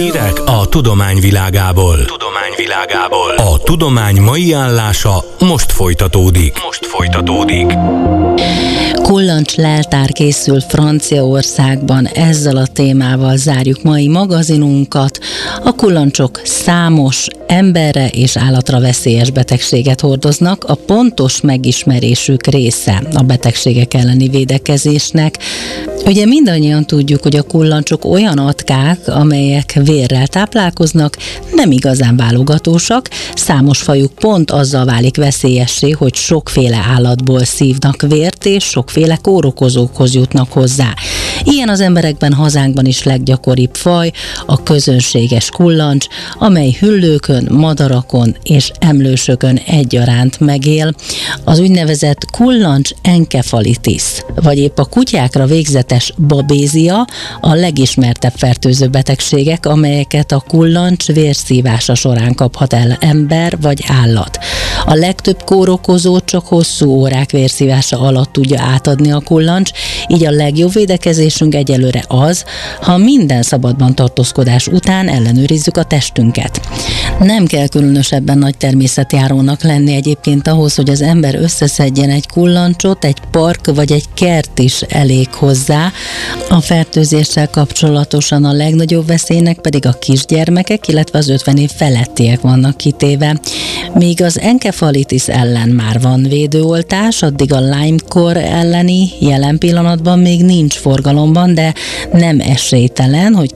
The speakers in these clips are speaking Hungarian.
Hírek a tudomány világából. A tudomány mai állása most folytatódik. Kullancs leltár készül Franciaországban, ezzel a témával zárjuk mai magazinunkat. A kullancsok számos emberre és állatra veszélyes betegséget hordoznak, a pontos megismerésük része a betegségek elleni védekezésnek. Ugye mindannyian tudjuk, hogy a kullancsok olyan atkák, amelyek vérrel táplálkoznak, nem igazán válogatósak, számos fajuk pont azzal válik veszélyessé, hogy sokféle állatból szívnak vért, és sokféle kórokozókhoz jutnak hozzá. Ilyen az emberekben, hazánkban is leggyakoribb faj, a közönséges kullancs, amely hüllőkön, madarakon és emlősökön egyaránt megél. Az úgynevezett kullancs enkefalitis, vagy épp a kutyákra végzetes babézia a legismertebb fertőző betegségek, amelyeket a kullancs vérszívása során kaphat el ember vagy állat. A legtöbb kórokozót csak hosszú órák vérszívása alatt tudja átadni a kullancs, így a legjobb védekezésünk egyelőre az, ha minden szabadban tartózkodás után ellenőrizzük a testünket. Nem kell különösebben nagy természetjárónak lenni egyébként ahhoz, hogy az ember összeszedjen egy kullancsot, egy park vagy egy kert is elég hozzá. A fertőzéssel kapcsolatosan a legnagyobb veszélynek pedig a kisgyermekek, illetve az 50 év felettiek vannak kitéve. Míg az enkefalitis ellen már van védőoltás, addig a Lyme-kór elleni jelen pillanatban még nincs forgalomban, de nem esélytelen, hogy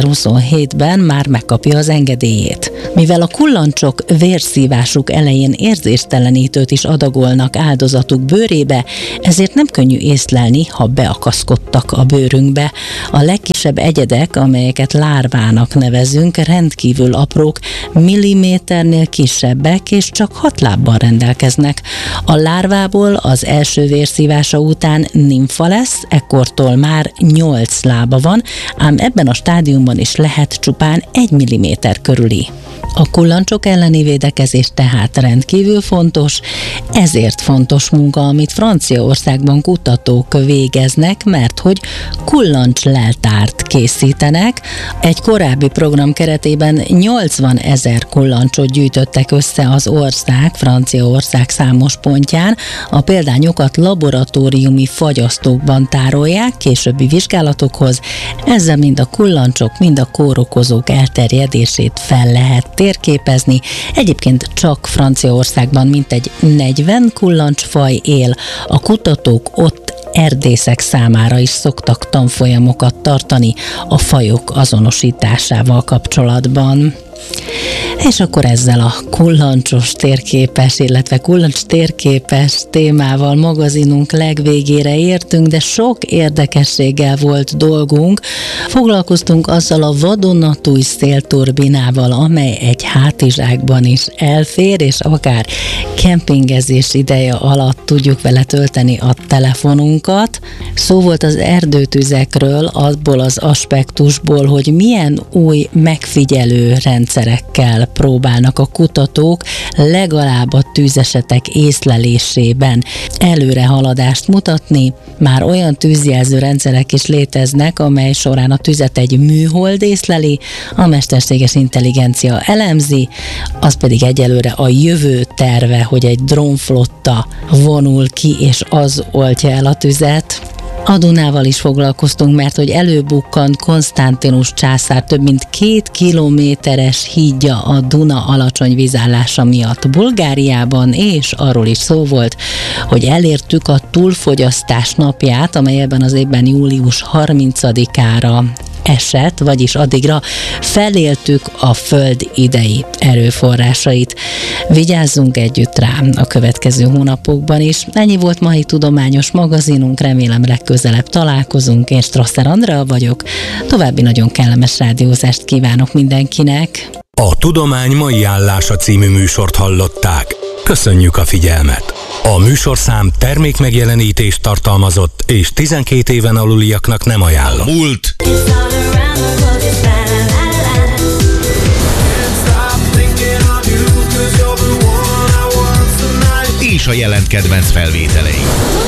2027-ben már megkapja az engedélyét. Mivel a kullancsok vérszívásuk elején érzéstelenítőt is adagolnak áldozatuk bőrébe, ezért nem könnyű észlelni, ha beakaszkodtak a bőrünkbe. A legkisebb egyedek, amelyeket lárvának nevezünk, rendkívül aprók, milliméternél kisebbek, és csak 6 lábbal rendelkeznek. A lárvából az első vérszívása után nimfa lesz, ekkortól már 8 lába van, ám ebben a stádiumban is lehet csupán 1 milliméter körüli. A kullancsok elleni védekezés tehát rendkívül fontos, ezért fontos munka, amit Franciaországban kutatók végeznek, mert hogy kullancsleltárt készítenek. Egy korábbi program keretében 80 000 kullancsot gyűjtöttek össze az Franciaország számos pontján. A példányokat laboratóriumi fagyasztókban tárolják későbbi vizsgálatokhoz, ezzel mind a kullancsok, mind a kórokozók elterjedését fel lehet térképezni. Egyébként csak Franciaországban mintegy 40 kullancsfaj él. A kutatók ott erdészek számára is szoktak tanfolyamokat tartani a fajok azonosításával kapcsolatban. És akkor ezzel a kullancsos térképes, illetve kullancs térképes témával magazinunk legvégére értünk, de sok érdekességgel volt dolgunk. Foglalkoztunk azzal a vadonatúj szélturbinával, amely egy hátizsákban is elfér, és akár kempingezés ideje alatt tudjuk vele tölteni a telefonunkat. Szó volt az erdőtüzekről, abból az aspektusból, hogy milyen új megfigyelő rendszerekkel próbálnak a kutatók legalább a tűzesetek észlelésében előrehaladást mutatni. Már olyan tűzjelző rendszerek is léteznek, amely során a tüzet egy műhold észleli, a mesterséges intelligencia elemzi, az pedig egyelőre a jövő terve, hogy egy drónflotta vonul ki, és az oltja el a tüzet. A Dunával is foglalkoztunk, mert hogy előbukkant Konstantinus császár több mint 2 kilométeres hídja a Duna alacsony vízállása miatt Bulgáriában, és arról is szó volt, hogy elértük a túlfogyasztás napját, amely ebben az évben július 30-ára esett, vagyis addigra feléltük a Föld idei erőforrásait. Vigyázzunk együtt rá a következő hónapokban is. Ennyi volt mai tudományos magazinunk, remélem legközelebb találkozunk. Én Strasser Andrea vagyok. További nagyon kellemes rádiózást kívánok mindenkinek. A Tudomány mai állása című műsort hallották. Köszönjük a figyelmet! A műsorszám termékmegjelenítést tartalmazott, és 12 éven aluliaknak nem ajánlott. Múlt! És a jelent kedvenc felvételei.